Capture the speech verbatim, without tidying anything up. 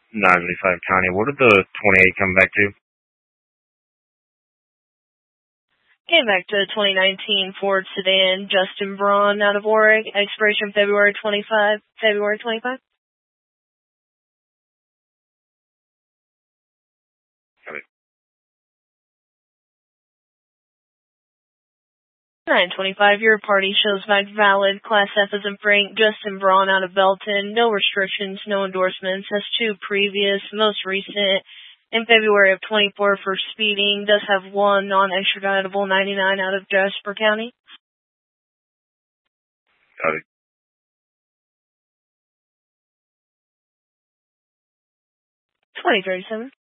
ninety-five Connie. What did the twenty-eight come back to? Came back to twenty nineteen Ford sedan, Justin Braun out of Warwick, expiration February twenty-fifth, February twenty-fifth. Got it. nine twenty-five, your party shows back valid, Class F as in Frank, Justin Braun out of Belton, no restrictions, no endorsements, has two previous, most recent, in February of twenty-four for speeding, does have one non-extraditable ninety-nine out of Jasper County. Got it. twenty thirty-seven.